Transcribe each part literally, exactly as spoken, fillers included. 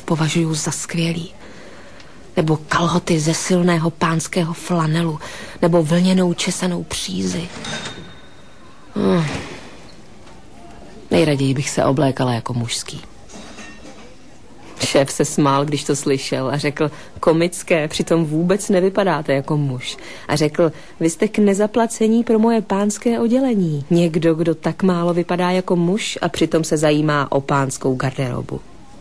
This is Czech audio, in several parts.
považuji za skvělý. Nebo kalhoty ze silného pánského flanelu, nebo vlněnou česanou přízi. Hmm. Nejraději bych se oblékala jako mužský. Šéf se smál, když to slyšel a řekl, komické, přitom vůbec nevypadáte jako muž. A řekl, vy jste k nezaplacení pro moje pánské oddělení. Někdo, kdo tak málo vypadá jako muž a přitom se zajímá o pánskou garderobu.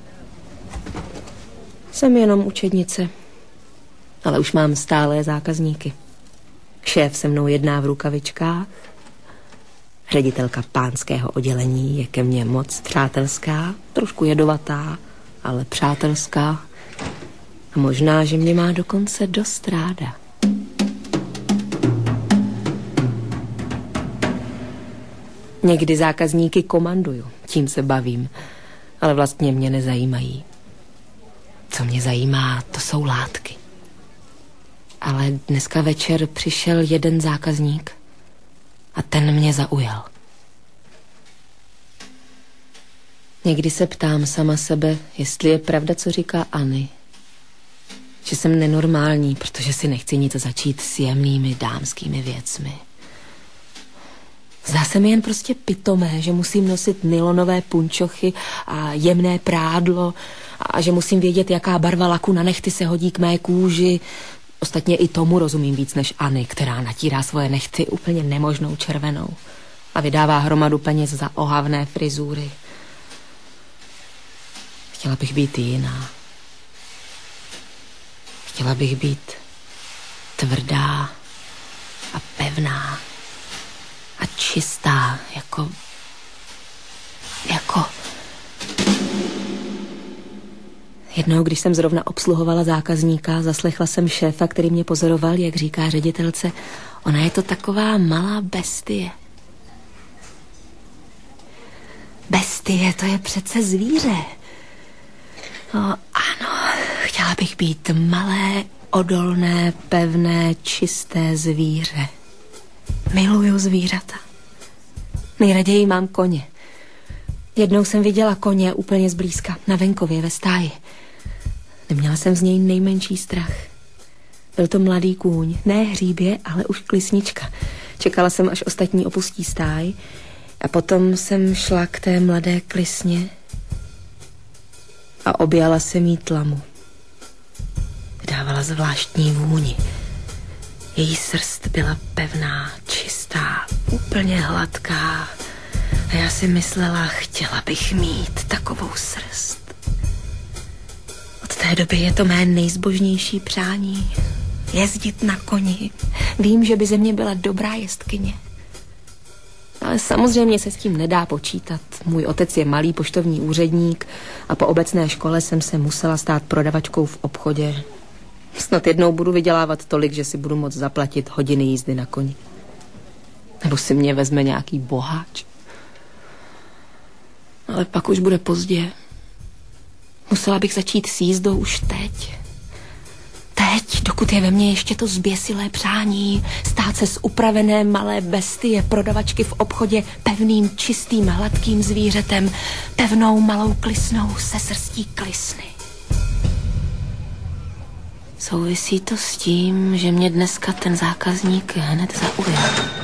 Jsem jenom učednice, ale už mám stálé zákazníky. Šéf se mnou jedná v rukavičkách. Ředitelka pánského oddělení je ke mně moc přátelská, trošku jedovatá, ale přátelská. A možná, že mě má dokonce dost ráda. Někdy zákazníky komanduju, tím se bavím, ale vlastně mě nezajímají. Co mě zajímá, to jsou látky. Ale dneska večer přišel jeden zákazník a ten mě zaujal. Někdy se ptám sama sebe, jestli je pravda, co říká Anny. Že jsem nenormální, protože si nechci nic začít s jemnými dámskými věcmi. Zdá se mi jen prostě pitomé, že musím nosit nylonové punčochy a jemné prádlo a že musím vědět, jaká barva laku na nehty se hodí k mé kůži. Ostatně i tomu rozumím víc než Anny, která natírá svoje nehty úplně nemožnou červenou a vydává hromadu peněz za ohavné frizury. Chtěla bych být jiná. Chtěla bych být tvrdá a pevná a čistá, jako... jako... Jednou, když jsem zrovna obsluhovala zákazníka, zaslechla jsem šéfa, který mě pozoroval, jak říká ředitelce, ona je to taková malá bestie. Bestie, to je přece zvíře. No, ano, chtěla bych být malé, odolné, pevné, čisté zvíře. Miluju zvířata. Nejraději mám koně. Jednou jsem viděla koně úplně zblízka, na venkově ve stáji. Neměla jsem z něj nejmenší strach. Byl to mladý kůň, ne hříbě, ale už klisnička. Čekala jsem, až ostatní opustí stáj a potom jsem šla k té mladé klisně a objala jsem jí tlamu. Vydávala zvláštní vůni. Její srst byla pevná, čistá, úplně hladká. A já si myslela, chtěla bych mít takovou srst. Od té doby je to mé nejzbožnější přání. Jezdit na koni. Vím, že by ze mě byla dobrá jezdkyně. Ale samozřejmě se s tím nedá počítat. Můj otec je malý poštovní úředník a po obecné škole jsem se musela stát prodavačkou v obchodě. Snad jednou budu vydělávat tolik, že si budu moct zaplatit hodiny jízdy na koni. Nebo si mě vezme nějaký boháč. Ale pak už bude pozdě. Musela bych začít s jízdou už teď. Teď, dokud je ve mně ještě to zběsilé přání, stát se z upravené malé bestie prodavačky v obchodě pevným, čistým, hladkým zvířetem, pevnou malou klisnou se srstí klisny. Souvisí to s tím, že mě dneska ten zákazník hned zaujal.